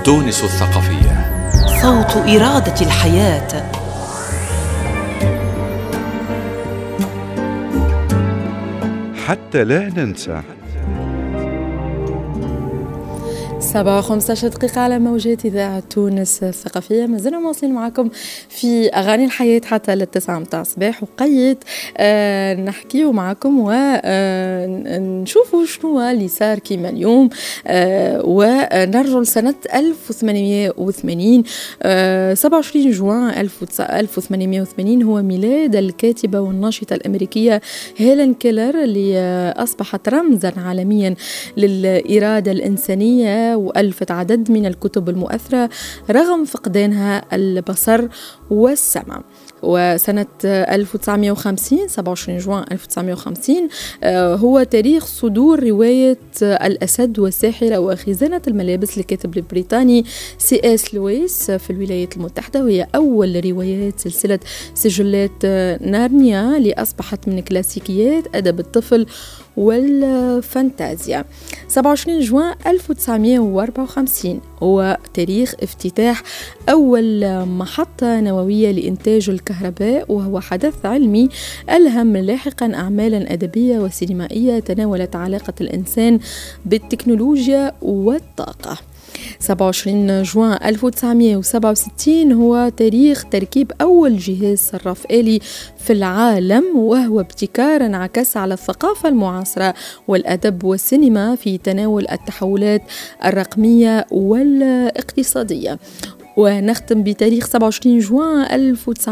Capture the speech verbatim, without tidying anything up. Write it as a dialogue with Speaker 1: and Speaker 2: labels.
Speaker 1: تونس الثقافية،
Speaker 2: صوت إرادة الحياة.
Speaker 3: حتى لا ننسى.
Speaker 4: سبعة وخمسة عشر دقيقة على موجات إذاعة تونس الثقافية. ما زلنا مواصلين معكم في أغاني الحياة حتى للتسعة متاع الصباح، وقيد آه نحكيو معكم ونشوفوا آه شنو اللي صار كيما اليوم. آه ونرجع لسنة ألف وثمانمائة وثمانين. آه سبعة وعشرين جوان ألف وثمانمائة وثمانين هو ميلاد الكاتبة والناشطة الأمريكية هيلين كيلر، اللي آه أصبحت رمزا عالميا للإرادة الإنسانية، وألفت عدد من الكتب المؤثرة رغم فقدانها البصر والسمع. وسنة ألف وتسعمائة وخمسين سبعة وعشرين جوان ألف وتسعمائة وخمسين هو تاريخ صدور رواية الأسد والساحرة وخزانة الملابس للكاتب البريطاني سي اس لويس في الولايات المتحدة، وهي أول روايات سلسلة سجلات نارنيا اللي أصبحت من كلاسيكيات أدب الطفل والفانتازيا. سبعة وعشرين جوان ألف وتسعمائة وأربعة وخمسين هو تاريخ افتتاح أول محطة نووية لإنتاج الكهرباء، وهو حدث علمي ألهم لاحقا أعمالا أدبية وسينمائية تناولت علاقة الإنسان بالتكنولوجيا والطاقة. سبعة وعشرين جوان ألف وتسعمائة وسبعة وستين هو تاريخ تركيب أول جهاز صراف آلي في العالم، وهو ابتكار انعكس على الثقافة المعاصرة والأدب والسينما في تناول التحولات الرقمية والاقتصادية. ونختم بتاريخ سبعة وعشرين جوان ألف وتسعمائة